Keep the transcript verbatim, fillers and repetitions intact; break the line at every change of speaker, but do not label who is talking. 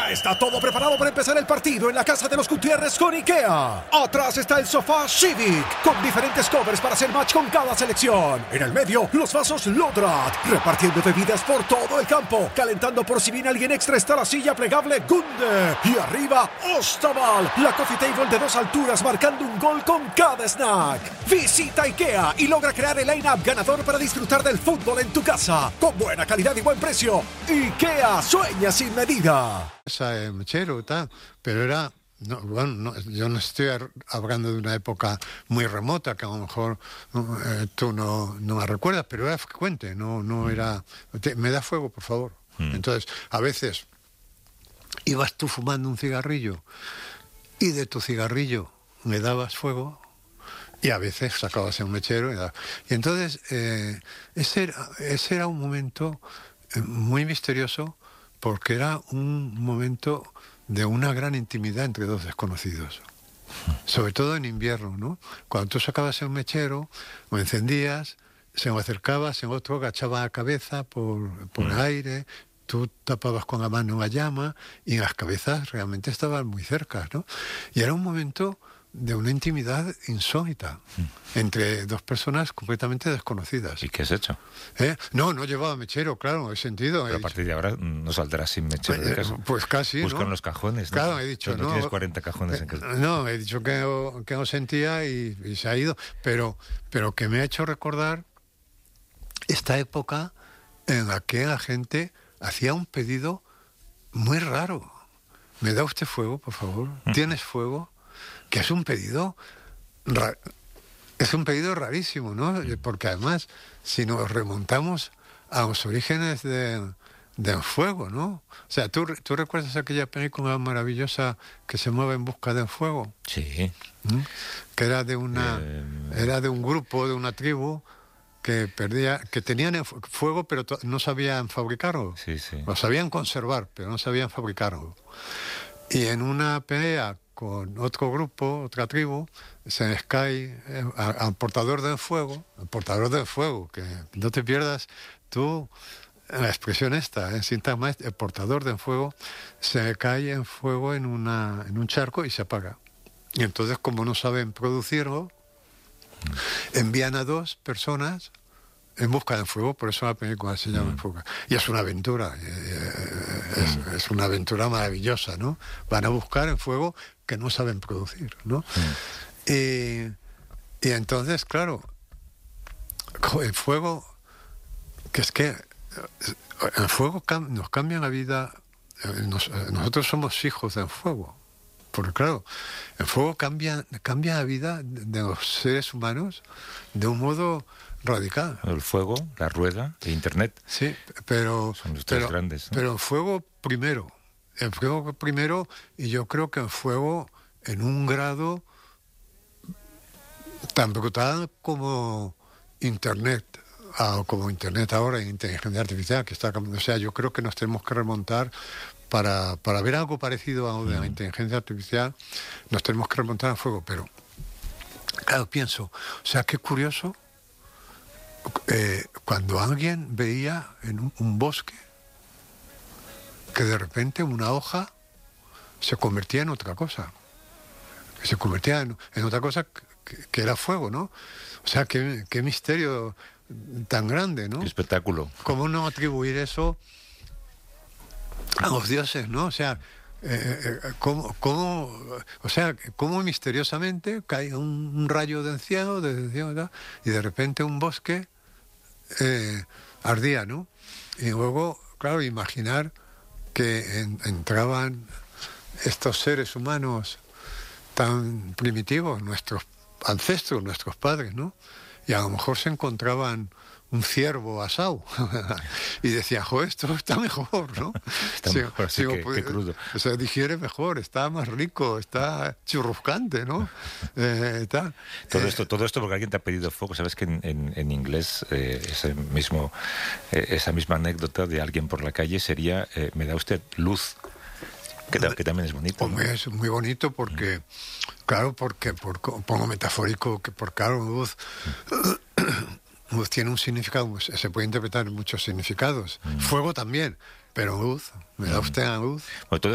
Ya está todo preparado para empezar el partido en la casa de los Gutiérrez con IKEA. Atrás está el sofá Civic, con diferentes covers para hacer match con cada selección. En el medio, los vasos Lodrat, repartiendo bebidas por todo el campo. Calentando por si viene alguien extra está la silla plegable Gunde. Y arriba, Ostaval, la coffee table de dos alturas marcando un gol con cada snack. Visita IKEA y logra crear el line-up ganador para disfrutar del fútbol en tu casa. Con buena calidad y buen precio. IKEA, sueña sin medida.
Esa eh, mechero y tal, pero era, no, bueno, no, yo no estoy hablando de una época muy remota que a lo mejor eh, tú no, no me recuerdas, pero era frecuente, no, no era, te, me da fuego, por favor. Mm. Entonces, a veces ibas tú fumando un cigarrillo y de tu cigarrillo me dabas fuego. Y a veces sacabas un mechero. Y, y entonces, eh, ese, era, ese era un momento eh, muy misterioso, porque era un momento de una gran intimidad entre dos desconocidos. Sobre todo en invierno, ¿no? Cuando tú sacabas el mechero, o encendías, se me acercaba, se otro agachaba la cabeza por, por el aire, tú tapabas con la mano la llama, y las cabezas realmente estaban muy cerca, ¿no? Y era un momento de una intimidad insólita mm. entre dos personas completamente desconocidas.
¿Y qué has hecho?
¿Eh? No, no llevaba mechero, claro, he sentido.
Pero
he
a partir de ahora no saldrás sin mechero
eh,
de casa.
Pues casi,
Buscan
¿no?
los cajones, ¿no?
Claro, he dicho,
no,
no.
tienes cuarenta cajones
eh,
en casa.
No, he dicho que no, que no sentía y, y se ha ido. Pero, pero que me ha hecho recordar esta época en la que la gente hacía un pedido muy raro. ¿Me da usted fuego, por favor? Mm. ¿Tienes fuego? Que es un pedido... Ra- es un pedido rarísimo, ¿no? Porque además, si nos remontamos a los orígenes de, del fuego, ¿no? O sea, ¿tú, ¿tú recuerdas aquella película maravillosa que se mueve en busca del fuego?
Sí.
¿Mm? Que era de una, eh... era de un grupo, de una tribu que perdía, que tenían fuego pero to- no sabían fabricarlo.
Sí, sí.
Lo sabían conservar, pero no sabían fabricarlo. Y en una pelea con otro grupo, otra tribu, se les cae eh, al portador del fuego, el portador del fuego, que no te pierdas tú la expresión esta, ¿eh? Sintagma, el portador del fuego, se cae en fuego en, una, en un charco y se apaga. Y entonces, como no saben producirlo, envían a dos personas en busca del fuego, por eso la película se llama mm. Fuego. Y es una aventura, es, mm. es una aventura maravillosa, ¿no? Van a buscar el fuego que no saben producir, ¿no? Mm. Y, y entonces, claro, el fuego, que es que el fuego cam- nos cambia la vida, nos, nosotros somos hijos del fuego, porque claro, el fuego cambia, cambia la vida de los seres humanos de un modo radical.
El fuego, la rueda, el internet.
Sí, pero...
Son los tres
pero,
grandes, ¿no?
Pero el fuego primero. El fuego primero, y yo creo que el fuego en un grado tan brutal como internet, ah, como internet ahora, inteligencia artificial, que está cambiando. O sea, yo creo que nos tenemos que remontar para, para ver algo parecido a lo de la inteligencia artificial, nos tenemos que remontar al fuego. Pero, claro, pienso, o sea, qué curioso, Eh, cuando alguien veía en un, un bosque que de repente una hoja se convertía en otra cosa, se convertía en, en otra cosa que, que era fuego, ¿no? O sea, qué, qué misterio tan grande, ¿no?
Qué espectáculo.
¿Cómo no atribuir eso a los dioses, ¿no? O sea, eh, eh, ¿cómo, cómo, o sea, cómo misteriosamente cae un, un rayo del cielo, del cielo, y de repente un bosque Eh, ardía, ¿no? Y luego, claro, imaginar que en, entraban estos seres humanos tan primitivos, nuestros ancestros, nuestros padres, ¿no? Y a lo mejor se encontraban un ciervo asado y decía, jo, esto está mejor, ¿no?
Está sí, mejor, sí, que, pues, que crudo.
O sea, digiere mejor, está más rico, está churruscante, ¿no? Eh, tal.
Todo
eh,
esto, todo esto porque alguien te ha pedido fuego. Sabes que en, en, en inglés eh, ese mismo, eh, esa misma anécdota de alguien por la calle sería, eh, me da usted luz. Que, que también es bonito, ¿no?
Hombre, es muy bonito porque, mm. claro, porque, por, pongo metafórico, que por claro, luz... Mm. Luz tiene un significado, se puede interpretar en muchos significados. Mm. Fuego también, pero luz, me da usted la luz.
Bueno, todo